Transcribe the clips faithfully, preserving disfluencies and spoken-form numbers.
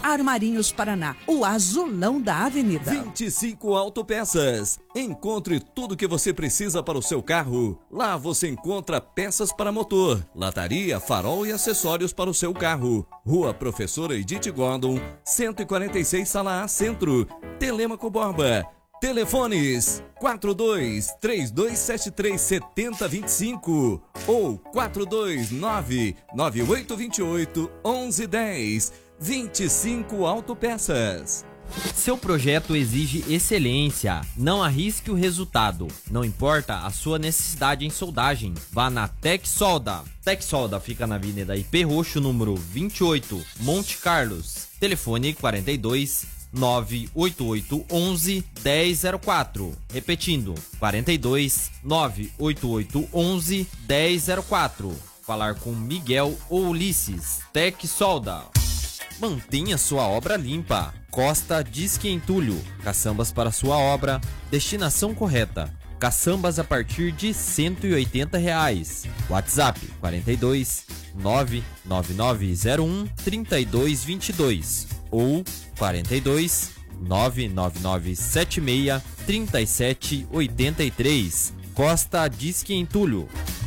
Armarinhos Paraná, o azulão da avenida. vinte e cinco Autopeças. Encontre tudo que você precisa para o seu carro. Lá você encontra peças para motor, lataria, farol e acessórios para o seu carro. Rua Professora Edith Gordon, cento e quarenta e seis, Sala A, Centro. Telêmaco Borba. Telefones quatro dois três dois sete três sete zero dois cinco ou quatro dois nove nove oito dois oito um um um zero. vinte e cinco Autopeças. Seu projeto exige excelência. Não arrisque o resultado. Não importa a sua necessidade em soldagem. Vá na Tec Solda. Tec Solda fica na Avenida I P Roxo, número vinte e oito, Monte Carlos. Telefone quatro dois nove oito oito um um zero zero quatro. Repetindo, quatro dois nove oito oito um um zero zero quatro. Falar com Miguel ou Ulisses. Tec Solda. Mantenha sua obra limpa. Costa Disque Entulho. Caçambas para sua obra. Destinação correta. Caçambas a partir de cento e oitenta reais. WhatsApp quatro dois nove nove nove zero um três dois dois dois ou quatro dois nove nove nove sete seis três sete oito três. Costa Disque Entulho.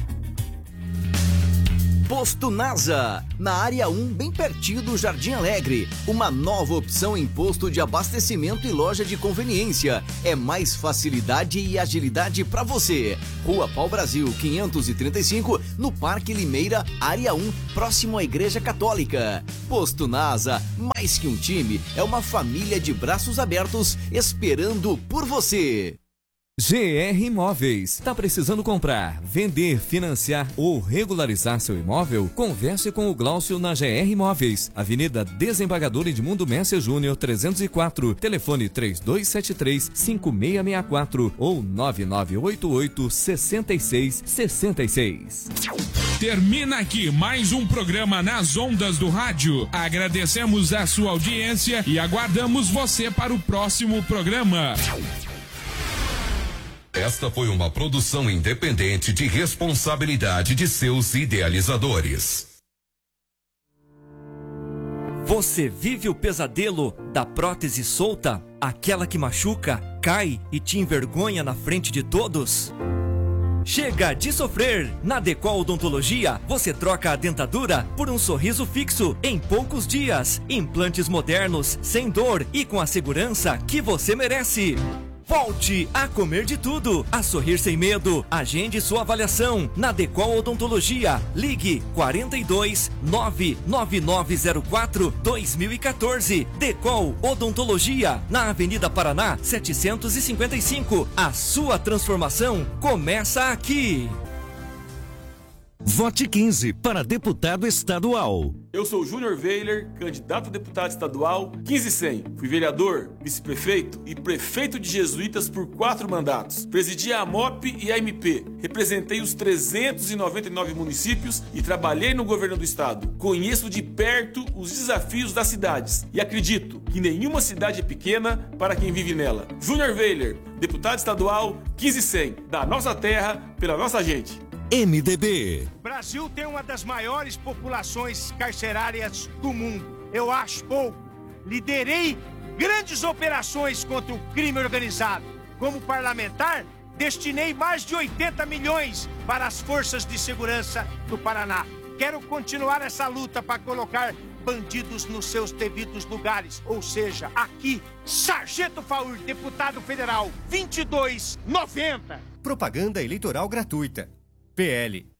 Posto NASA, na área um, bem pertinho do Jardim Alegre. Uma nova opção em posto de abastecimento e loja de conveniência. É mais facilidade e agilidade para você. Rua Pau Brasil, quinhentos e trinta e cinco, no Parque Limeira, área um, próximo à Igreja Católica. Posto NASA, mais que um time, é uma família de braços abertos esperando por você. G R Imóveis. Tá precisando comprar, vender, financiar ou regularizar seu imóvel? Converse com o Glaucio na G R Imóveis. Avenida Desembargador Edmundo Messer Júnior, trezentos e quatro. Telefone três dois sete três cinco seis seis quatro ou nove nove oito oito seis seis seis seis. Termina aqui mais um programa nas ondas do rádio. Agradecemos a sua audiência e aguardamos você para o próximo programa. Esta foi uma produção independente de responsabilidade de seus idealizadores. Você vive o pesadelo da prótese solta? Aquela que machuca, cai e te envergonha na frente de todos? Chega de sofrer! Na Decol Odontologia, você troca a dentadura por um sorriso fixo em poucos dias. Implantes modernos, sem dor e com a segurança que você merece. Volte a comer de tudo, a sorrir sem medo. Agende sua avaliação na Decol Odontologia. Ligue quarenta e dois nove nove nove zero quatro dois mil e quatorze. Decol Odontologia, na Avenida Paraná setecentos e cinquenta e cinco. A sua transformação começa aqui. Vote quinze para deputado estadual. Eu sou Júnior Weiler, candidato a deputado estadual quinze cem. Fui vereador, vice-prefeito e prefeito de Jesuítas por quatro mandatos. Presidi a AMOP e a M P. Representei os trezentos e noventa e nove municípios e trabalhei no governo do estado. Conheço de perto os desafios das cidades e acredito que nenhuma cidade é pequena para quem vive nela. Júnior Weiler, deputado estadual quinze cem. Da nossa terra, pela nossa gente. M D B. O Brasil tem uma das maiores populações carcerárias do mundo. Eu acho pouco. Liderei grandes operações contra o crime organizado. Como parlamentar, destinei mais de oitenta milhões para as forças de segurança do Paraná. Quero continuar essa luta para colocar bandidos nos seus devidos lugares. Ou seja, aqui, Sargento Faur, deputado federal, vinte e dois noventa. Propaganda eleitoral gratuita. P L